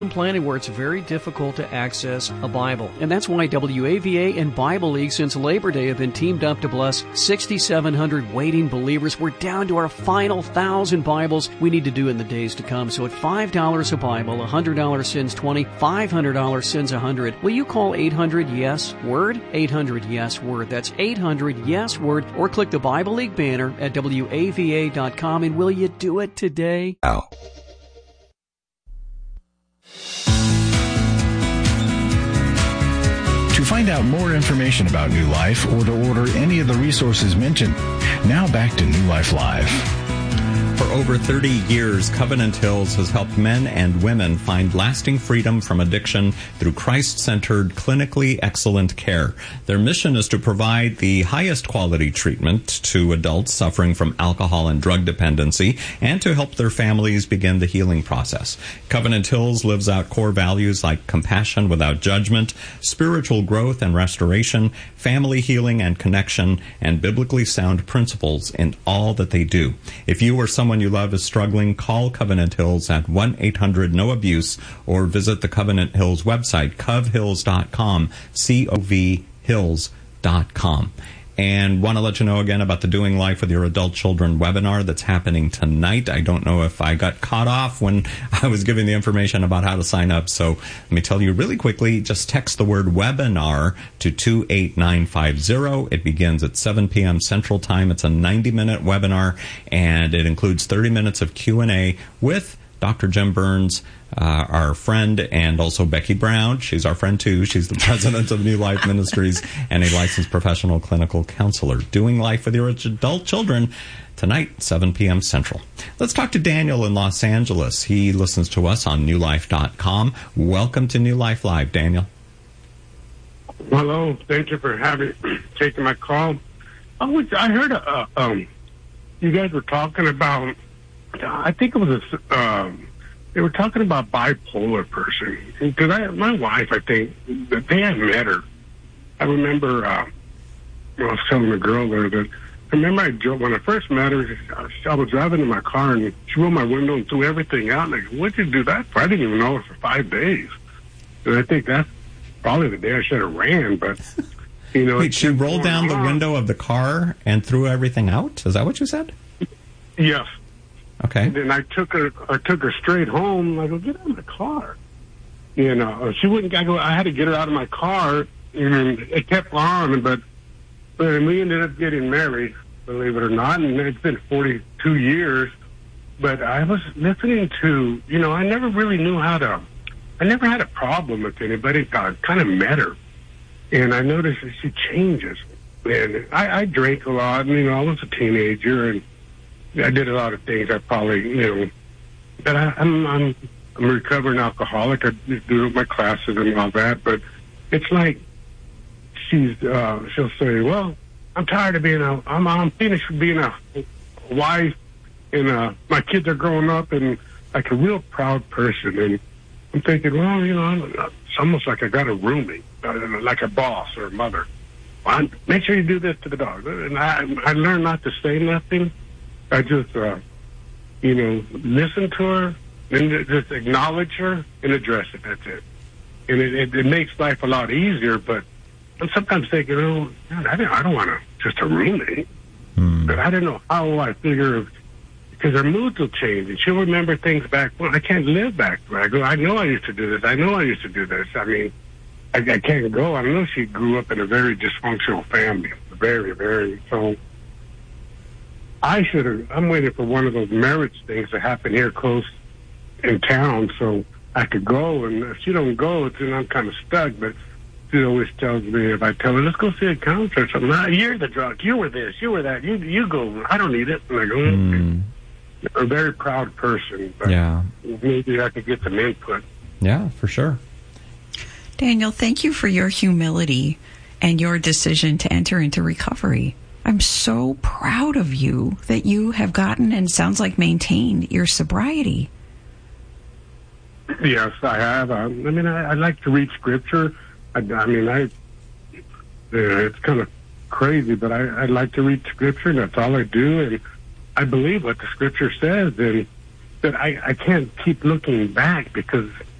Planet where it's very difficult to access a Bible. And that's why WAVA and Bible League since Labor Day have been teamed up to bless 6,700 waiting believers. We're down to our final 1,000 Bibles we need to do in the days to come. So at $5 a Bible, $100 sends 20, $500 sends 100. Will you call 800-YES-WORD? 800-YES-WORD. That's 800-YES-WORD. Or click the Bible League banner at WAVA.com. And will you do it today? Ow. To find out more information about New Life or to order any of the resources mentioned, now back to New Life Live. For over 30 years, Covenant Hills has helped men and women find lasting freedom from addiction through Christ-centered, clinically excellent care. Their mission is to provide the highest quality treatment to adults suffering from alcohol and drug dependency and to help their families begin the healing process. Covenant Hills lives out core values like compassion without judgment, spiritual growth and restoration, family healing and connection, and biblically sound principles in all that they do. If you or someone you love is struggling, call Covenant Hills at 1-800-NO-ABUSE or visit the Covenant Hills website, covhills.com, covhills.com. And want to let you know again about the Doing Life with Your Adult Children webinar that's happening tonight. I don't know if I got caught off when I was giving the information about how to sign up. So let me tell you really quickly, just text the word webinar to 28950. It begins at 7 p.m. Central Time. It's a 90-minute webinar, and it includes 30 minutes of Q&A with Dr. Jim Burns, our friend, and also Becky Brown. She's our friend, too. She's the president of New Life Ministries and a licensed professional clinical counselor. Doing Life with Your Adult Children tonight, 7 p.m. Central. Let's talk to Daniel in Los Angeles. He listens to us on newlife.com. Welcome to New Life Live, Daniel. Hello. Thank you for taking my call. I heard you guys were talking about, I think it was they were talking about bipolar person. Because my wife, I think, the day I met her, I remember, I was telling the girl there that, I remember when I first met her, I was driving in my car and she rolled my window and threw everything out. And I go, what'd you do that for? I didn't even know her for 5 days. And I think that's probably the day I should have ran, but, you know. Wait, she rolled down the window of the car and threw everything out? Is that what you said? Yes. Okay. And then I took her straight home. I go, get out of my car. You know, she wouldn't. I had to get her out of my car, and it kept on. But we ended up getting married, believe it or not, and it's been 42 years. But I was listening to, you know, I never really knew how to. I never had a problem with anybody. I kind of met her, and I noticed that she changes. And I drank a lot, and, you know, I was a teenager, and I did a lot of things I probably, you know, but I'm a recovering alcoholic. I do my classes and all that, but it's like she'll say, well, I'm tired of being I'm finished with being a wife, and my kids are growing up, and like a real proud person. And I'm thinking, well, you know, it's almost like I got a roomie, like a boss or a mother. Well, make sure you do this to the dog. And I learned not to say nothing. I just, you know, listen to her and just acknowledge her and address it. That's it. And it makes life a lot easier, but I'm sometimes thinking, oh, man, I don't want just a roommate. But I don't know how I figure, because her moods will change, and she'll remember things back. Well, I can't live back there. I go, I know I used to do this. I know I used to do this. I mean, I can't go. I know she grew up in a very dysfunctional family. Very, very. So I'm waiting for one of those marriage things to happen here close in town so I could go. And if she don't go, then I'm kind of stuck. But she always tells me, if I tell her, let's go see a counselor or something, you're the drunk, you were this, you were that, you go, I don't need it. And I go, okay. A very proud person, but maybe I could get some input. Yeah, for sure. Daniel, thank you for your humility and your decision to enter into recovery. I'm so proud of you that you have gotten, and sounds like maintained, your sobriety. Yes, I have. I mean, I like to read scripture. It's kind of crazy, but I like to read scripture, and that's all I do. And I believe what the scripture says, and that I can't keep looking back, because